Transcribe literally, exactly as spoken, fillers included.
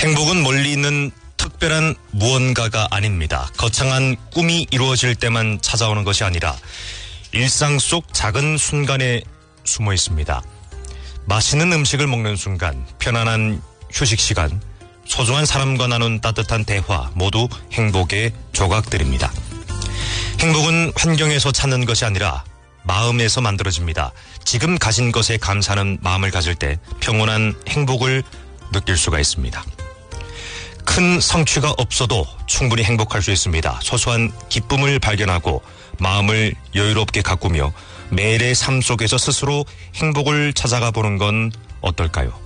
행복은 멀리 있는 특별한 무언가가 아닙니다. 거창한 꿈이 이루어질 때만 찾아오는 것이 아니라 일상 속 작은 순간에 숨어 있습니다. 맛있는 음식을 먹는 순간, 편안한 휴식 시간, 소중한 사람과 나눈 따뜻한 대화 모두 행복의 조각들입니다. 행복은 환경에서 찾는 것이 아니라 마음에서 만들어집니다. 지금 가진 것에 감사하는 마음을 가질 때 평온한 행복을 느낄 수가 있습니다. 큰 성취가 없어도 충분히 행복할 수 있습니다. 소소한 기쁨을 발견하고 마음을 여유롭게 가꾸며 매일의 삶 속에서 스스로 행복을 찾아가 보는 건 어떨까요?